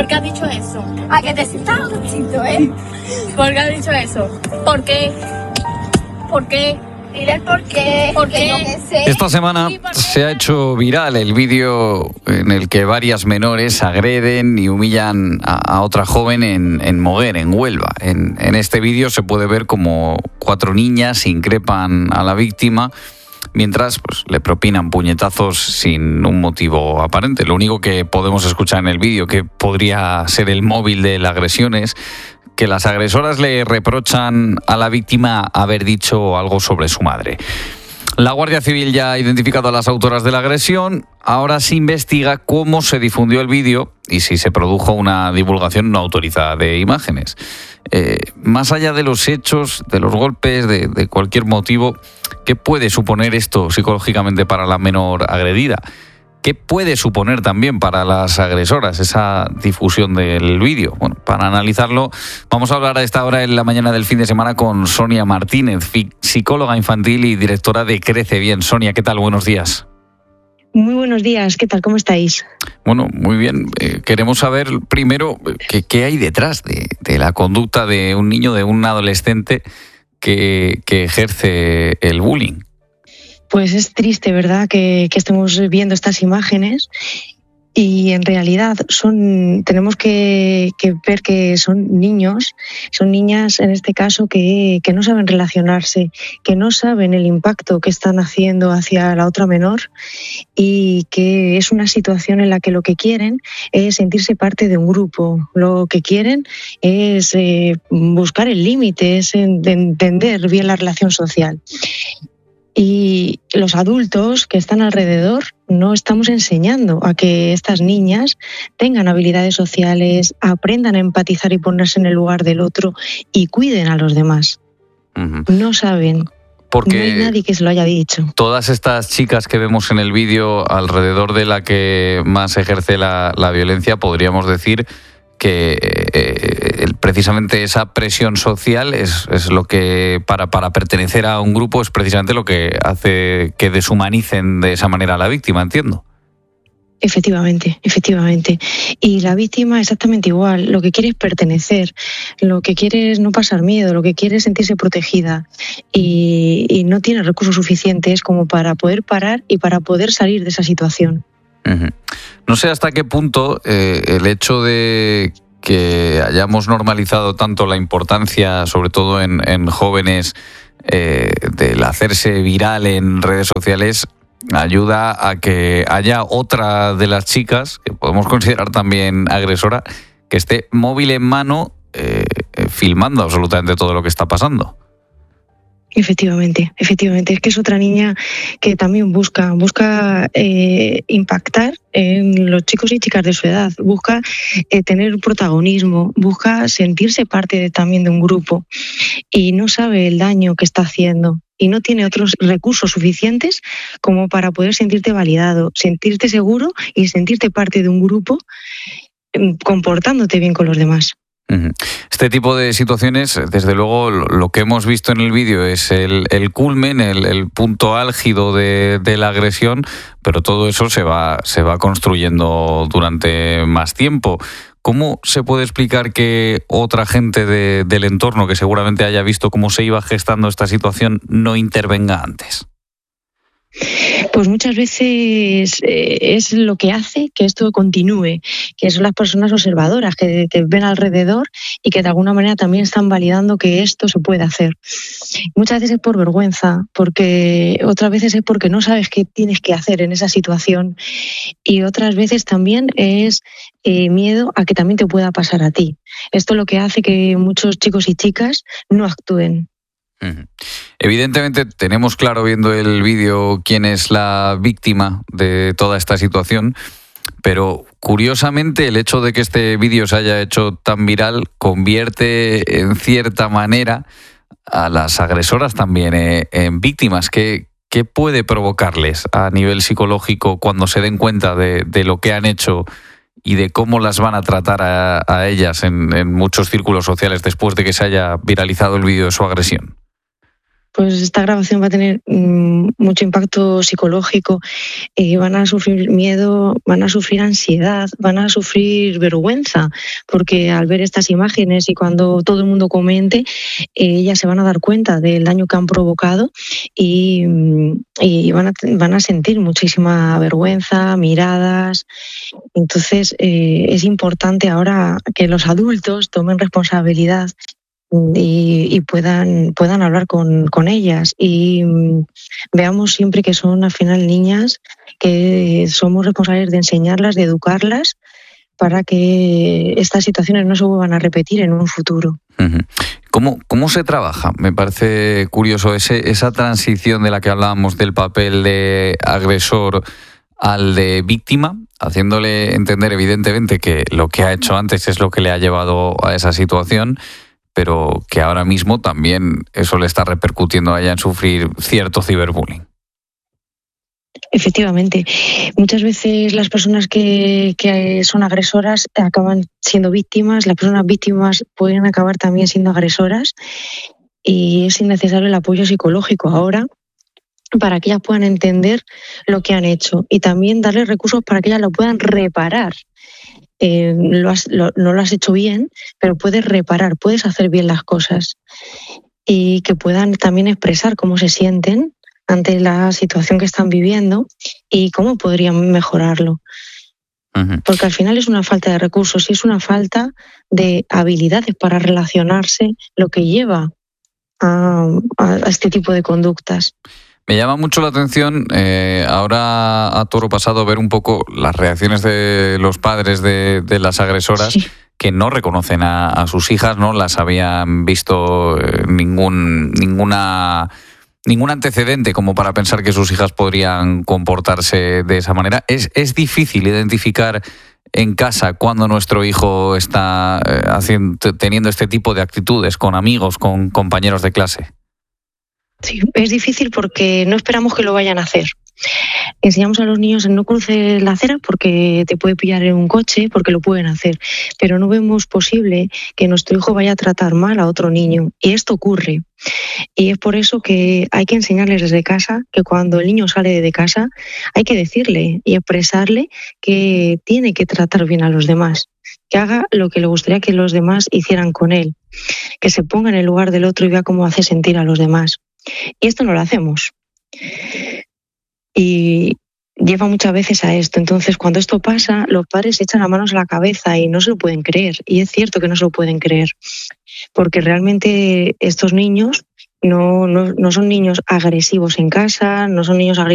¿Por qué has dicho eso? ¿A que te sientas justito, eh? ¿Por qué has dicho eso? ¿Por qué? ¿Por qué? Dile el por qué. ¿Por qué? Yo qué sé. Esta semana se ha hecho viral el vídeo en el que varias menores agreden y humillan a otra joven en Moguer, en Huelva. En este vídeo se puede ver como 4 niñas increpan a la víctima mientras le propinan puñetazos sin un motivo aparente. Lo único que podemos escuchar en el vídeo, que podría ser el móvil de la agresión, es que las agresoras le reprochan a la víctima haber dicho algo sobre su madre. La Guardia Civil ya ha identificado a las autoras de la agresión. Ahora se investiga cómo se difundió el vídeo y si se produjo una divulgación no autorizada de imágenes. Más allá de los hechos, de los golpes, de cualquier motivo, ¿qué puede suponer esto psicológicamente para la menor agredida? ¿Qué puede suponer también para las agresoras esa difusión del vídeo? Bueno, para analizarlo vamos a hablar a esta hora en la mañana del fin de semana con Sonia Martínez, psicóloga infantil y directora de Crece Bien. Sonia, ¿qué tal? Buenos días. Muy buenos días, ¿qué tal? ¿Cómo estáis? Bueno, muy bien. Queremos saber primero qué hay detrás de la conducta de un niño, de un adolescente que ejerce el bullying. Pues es triste, ¿verdad?, que estemos viendo estas imágenes y en realidad tenemos que ver que son niños, son niñas en este caso que no saben relacionarse, que no saben el impacto que están haciendo hacia la otra menor y que es una situación en la que lo que quieren es sentirse parte de un grupo, lo que quieren es buscar el límite, es entender bien la relación social. Y los adultos que están alrededor no estamos enseñando a que estas niñas tengan habilidades sociales, aprendan a empatizar y ponerse en el lugar del otro y cuiden a los demás. Uh-huh. No saben. Porque no hay nadie que se lo haya dicho. Todas estas chicas que vemos en el vídeo alrededor de la que más ejerce la violencia, podríamos decir que precisamente esa presión social es lo que, para pertenecer a un grupo, es precisamente lo que hace que deshumanicen de esa manera a la víctima, entiendo. Efectivamente. Y la víctima exactamente igual. Lo que quiere es pertenecer, lo que quiere es no pasar miedo, lo que quiere es sentirse protegida y no tiene recursos suficientes como para poder parar y para poder salir de esa situación. Uh-huh. No sé hasta qué punto el hecho de que hayamos normalizado tanto la importancia, sobre todo en jóvenes, del hacerse viral en redes sociales, ayuda a que haya otra de las chicas, que podemos considerar también agresora, que esté móvil en mano filmando absolutamente todo lo que está pasando. Efectivamente. Es que es otra niña que también busca impactar en los chicos y chicas de su edad, busca tener protagonismo, busca sentirse parte también de un grupo y no sabe el daño que está haciendo y no tiene otros recursos suficientes como para poder sentirte validado, sentirte seguro y sentirte parte de un grupo comportándote bien con los demás. Este tipo de situaciones, desde luego, lo que hemos visto en el vídeo es el culmen, el punto álgido de la agresión, pero todo eso se va construyendo durante más tiempo. ¿Cómo se puede explicar que otra gente del entorno, que seguramente haya visto cómo se iba gestando esta situación, no intervenga antes? Pues muchas veces es lo que hace que esto continúe, que son las personas observadoras que ven alrededor y que de alguna manera también están validando que esto se puede hacer. Muchas veces es por vergüenza, porque otras veces es porque no sabes qué tienes que hacer en esa situación y otras veces también es miedo a que también te pueda pasar a ti. Esto es lo que hace que muchos chicos y chicas no actúen. Evidentemente tenemos claro viendo el vídeo quién es la víctima de toda esta situación, pero curiosamente el hecho de que este vídeo se haya hecho tan viral convierte en cierta manera a las agresoras también en víctimas. ¿Qué puede provocarles a nivel psicológico cuando se den cuenta de lo que han hecho y de cómo las van a tratar a ellas en muchos círculos sociales después de que se haya viralizado el vídeo de su agresión? pues esta grabación va a tener mucho impacto psicológico. Van a sufrir miedo, van a sufrir ansiedad, van a sufrir vergüenza, porque al ver estas imágenes y cuando todo el mundo comente, ellas se van a dar cuenta del daño que han provocado y van a sentir muchísima vergüenza, miradas. Entonces es importante ahora que los adultos tomen responsabilidad y puedan hablar con ellas y veamos siempre que son al final niñas, que somos responsables de enseñarlas, de educarlas para que estas situaciones no se vuelvan a repetir en un futuro. ¿Cómo se trabaja? Me parece curioso esa transición de la que hablábamos del papel de agresor al de víctima, haciéndole entender evidentemente que lo que ha hecho antes es lo que le ha llevado a esa situación, pero que ahora mismo también eso le está repercutiendo a ella en sufrir cierto ciberbullying. Efectivamente. Muchas veces las personas que son agresoras acaban siendo víctimas, las personas víctimas pueden acabar también siendo agresoras y es innecesario el apoyo psicológico ahora para que ellas puedan entender lo que han hecho y también darles recursos para que ellas lo puedan reparar. No lo has hecho bien, pero puedes reparar, puedes hacer bien las cosas y que puedan también expresar cómo se sienten ante la situación que están viviendo y cómo podrían mejorarlo. Porque al final es una falta de recursos y es una falta de habilidades para relacionarse lo que lleva a este tipo de conductas. Me llama mucho la atención ahora a toro pasado ver un poco las reacciones de los padres de las agresoras, sí, que no reconocen a sus hijas, no las habían visto ningún antecedente como para pensar que sus hijas podrían comportarse de esa manera. Es difícil identificar en casa cuando nuestro hijo está teniendo este tipo de actitudes con amigos, con compañeros de clase. Sí, es difícil porque no esperamos que lo vayan a hacer. Enseñamos a los niños a no cruces la acera porque te puede pillar en un coche, porque lo pueden hacer, pero no vemos posible que nuestro hijo vaya a tratar mal a otro niño y esto ocurre. Y es por eso que hay que enseñarles desde casa que cuando el niño sale de casa hay que decirle y expresarle que tiene que tratar bien a los demás, que haga lo que le gustaría que los demás hicieran con él, que se ponga en el lugar del otro y vea cómo hace sentir a los demás. Y esto no lo hacemos. Y lleva muchas veces a esto. Entonces, cuando esto pasa, los padres se echan las manos a la cabeza y no se lo pueden creer. Y es cierto que no se lo pueden creer. Porque realmente estos niños no son niños agresivos en casa, no son niños agresivos